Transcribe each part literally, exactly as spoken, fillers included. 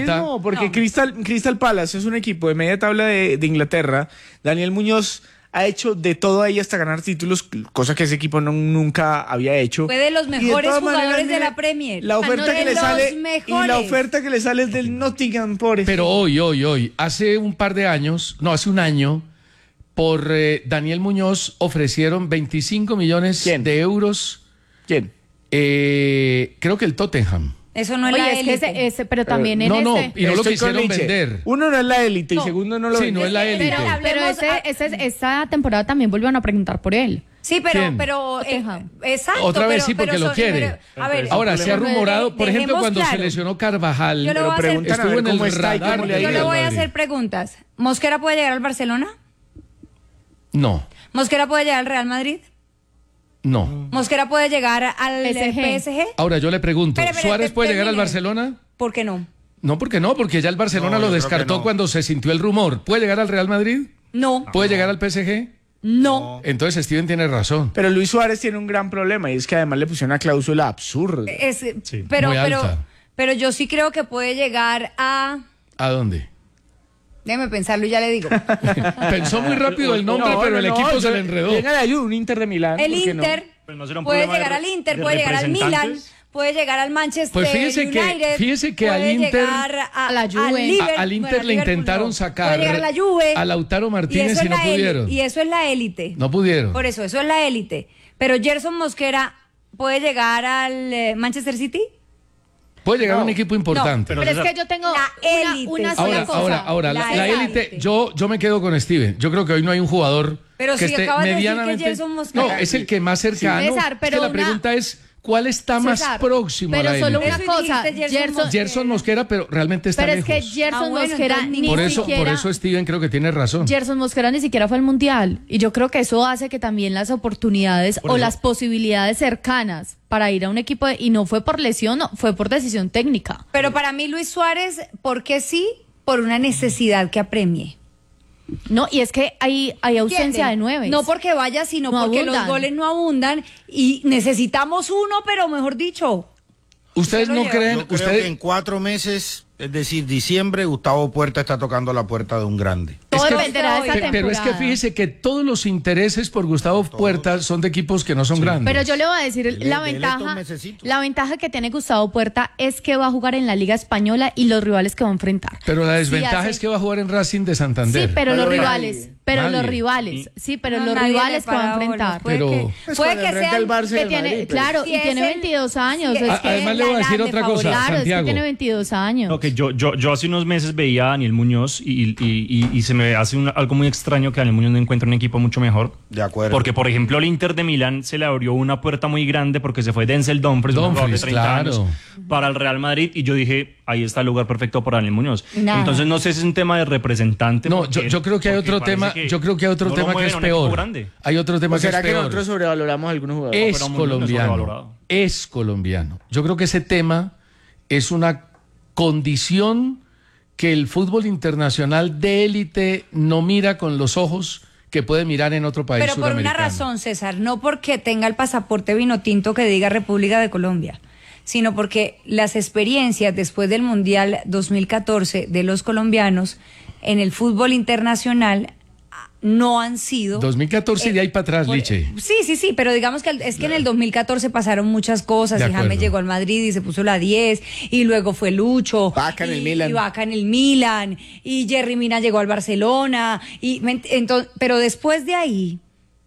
pregunta. No, porque No. Crystal, Crystal Palace es un equipo de media tabla de, de Inglaterra. Daniel Muñoz ha hecho de todo ahí hasta ganar títulos, cosa que ese equipo no, nunca había hecho. Fue de los Y de mejores todas jugadores maneras, de mire, la Premier. La oferta De que le los sale y mejores. la oferta que le sale es del Nottingham Forest. Pero hoy, hoy, hoy, hace un par de años, no, hace un año, por eh, Daniel Muñoz ofrecieron veinticinco millones ¿Quién? de euros. ¿Quién? Eh, creo que el Tottenham. Eso no es Oye, la es que élite. ese, ese, pero también en no, no, este. y no lo Estoy con quisieron Liche. vender. Uno no es la élite No. y segundo no lo Sí, vende. no es la élite. Pero, pero Hablemos ese, a- ese, esta temporada también volvieron a preguntar por él. Sí, pero, ¿Quién? pero, eh, Tottenham. exacto. Otra vez pero- sí, porque pero lo son- quiere. pero, a ver, Ahora, se ha pero rumorado, de- por ejemplo, dejemos cuando claro. se lesionó Carvajal, Yo le voy Pero a hacer- preguntan a estuvo ver en el cómo está y radar cómo le ha de Yo ido. le voy a Madrid. hacer preguntas. ¿Mosquera puede llegar al Barcelona? No, ¿Mosquera puede llegar al Real Madrid? no. ¿Mosquera puede llegar al P S G. P S G? Ahora yo le pregunto, Espere, espere, ¿Suárez te- puede llegar al termine. Barcelona? ¿Por qué no? No, porque no, porque ya el Barcelona No, lo yo creo que descartó no. cuando se sintió el rumor. ¿Puede llegar al Real Madrid? No, ¿Puede llegar al P S G? no. Entonces Steven tiene razón. Pero Luis Suárez tiene un gran problema y es que además le pusieron una cláusula absurda. Es, Sí, pero, muy pero, alta. pero yo sí creo que puede llegar a... ¿A dónde? Déjeme pensarlo y ya le digo. Pensó muy rápido el nombre, No, pero no, el no, equipo yo- se le enredó. Venga de ayuda, un Inter de Milán. El ¿por qué no? Inter Pues no será un puede problema llegar de- al Inter, de puede llegar al Milan, representantes. puede llegar al Manchester Pues fíjese que- United, fíjese que puede al Inter- llegar a, a la al Juve. Liverpool, A- al Inter bueno, le Liverpool intentaron no. sacar Puede llegar a la Juve, a Lautaro Martínez eso y es no la éli- pudieron. Y eso es la élite. No pudieron. Por eso, eso es la élite. Pero Gerson Mosquera puede llegar al eh, Manchester City. Puede llegar a un No. equipo importante. Pero Pero es César, que yo tengo La una, élite. una sola Ahora, cosa. ahora, ahora, la, La la élite. élite, yo, yo me quedo con Steven. Yo creo que hoy no hay un jugador Pero que si esté acabas de decir que medianamente. Gerson Mosquera. No, es el que más cercano. César, Es pero que la una- pregunta es, ¿cuál está más César, próximo pero a la solo élite? una Eso cosa, dijiste, Gerson Gerson, Mosquera. Gerson Mosquera, pero realmente está pero es que lejos. Gerson Ah, bueno, Mosquera entonces ni por eso, siquiera por eso Steven creo que tiene razón. Gerson Mosquera ni siquiera fue al Mundial y yo creo que eso hace que también las oportunidades Por o eso. las posibilidades cercanas para ir a un equipo de- y no fue por lesión, no, fue por decisión técnica. Pero para mí Luis Suárez, ¿por qué sí? Por una necesidad que apremie. No, y es que hay, hay ausencia ¿Entienden? de nueve. No porque vaya, sino No porque abundan. los goles no abundan y necesitamos uno, pero mejor dicho. ¿Ustedes Usted lo no lleva. creen? Yo creo ustedes, que en cuatro meses, es decir, diciembre, Gustavo Puerta está tocando la puerta de un grande. todo es que- dependerá de esa Pe- temporada. pero es que fíjese que todos los intereses por Gustavo Puerta son de equipos que no son grandes. Pero yo le voy a decir, Dele- la dele ventaja, estos mesecitos. la ventaja que tiene Gustavo Puerta es que va a jugar en la Liga Española y los rivales que va a enfrentar. Pero la desventaja hace- es que va a jugar en Racing de Santander. Sí, pero Pero los nadie. rivales, pero Nadie. los rivales, sí, pero No, los nadie le rivales que va a para bolas. enfrentar. Puede Pero- que, Pues puede cuando que enfrenta sean... el Barça y Que el tiene, Madrid, pero- claro, Si y es tiene el- veintidós años. si es es que Además, le la voy a edad decir de otra cosa, favorito. claro, es que Santiago. tiene veintidós años. Ok, yo, yo, yo hace unos meses veía a Daniel Muñoz y, y, y, y se me hace un- algo muy extraño que Daniel Muñoz no encuentra un equipo mucho mejor. De acuerdo. Porque, por ejemplo, el Inter de Milán se le abrió una puerta muy grande porque se fue Denzel Dumfries, un jugador de Dumfries, treinta claro. años, para el Real Madrid. Y yo dije, ahí está el lugar perfecto para Daniel Muñoz. Nada. Entonces, no sé si es un tema de representante. No, porque- yo, yo creo que hay porque otro parece tema, que yo creo que hay otro no lo tema que mueven es a un equipo peor. grande. Hay otro tema ¿O que es será que peor. nosotros sobrevaloramos a algunos jugadores? Es pero muy colombiano. sobrevalorado. Es colombiano. Yo creo que ese tema es una condición que el fútbol internacional de élite no mira con los ojos que puede mirar en otro país Pero por una suramericano. razón, César, no porque tenga el pasaporte vino tinto que diga República de Colombia, sino porque las experiencias después del Mundial dos mil catorce de los colombianos en el fútbol internacional ah, no han sido... dos mil catorce y de ahí para atrás, por- Liche. Sí, sí, sí, pero digamos que el- es que en el dos mil catorce pasaron muchas cosas De y James acuerdo. llegó al Madrid y se puso la diez y luego fue Lucho. Vaca en el y- Milan. Y Vaca en el Milan y Jerry Mina llegó al Barcelona. Y, me ent- ento- pero después de ahí,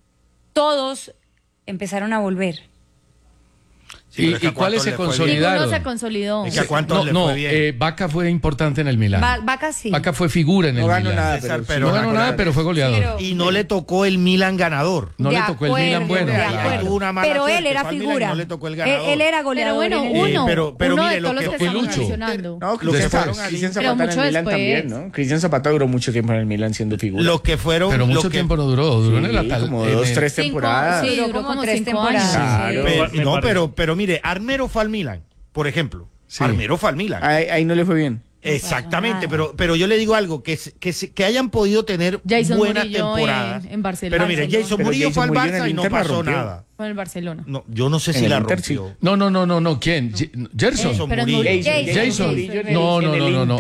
todos empezaron a volver. Sí, pero ¿Y, es que y a cuáles cuántos se le fue bien. consolidaron? Ninguno se consolidó. Es que a cuántos No, le no, fue bien. eh, Vaca fue importante en el Milán. Va- Vaca sí. Vaca fue figura en No el ganó Milán. nada, César, pero, pero- no ganó nada, pero fue goleador. Pero- Y no le tocó el Milan ganador. No De le tocó el acuerdo, Milan bueno. de claro. acuerdo. Tuvo una mala Pero él suerte, era fue al Milan y figura. no le tocó el él, ganador. él era Pero goleador. bueno, en el- uno, pero- pero uno mire, de lo todos que los que fue estamos Lucho. mencionando. No, Lo que Cristian fueron Zapata, ahí. Cristian Pero Zapata en mucho el Milan después. también, ¿no? Cristian Zapata duró mucho tiempo en el Milan siendo figura. Lo que fueron. Pero lo mucho que- tiempo no duró, duró en el Sí, Atal. como en dos, el- tres Cinco, temporadas. sí, Duró duró como como tres cinco temporadas. años. Claro. Pe- Me no, parece. pero, pero mire, Armero fue al Milan, por ejemplo. Sí. Armero fue al Milan. Ahí, ahí no le fue bien. Exactamente, pero, pero yo le digo algo, que, se- que, se- que hayan podido tener Jason buenas Murillo temporadas. en- en Barcelona. Pero mire, Jason Pero Murillo Jason fue al Murillo en Barça el y no Inter la pasó rompió. nada. Con el Barcelona. No, yo no sé En si el la Inter, rompió. sí. No, no, no, no, no. ¿Quién? J- Gerson. Jason pero es Murillo. Murillo. Jason. Jason. Murillo en el- No, en no, el no, no, no.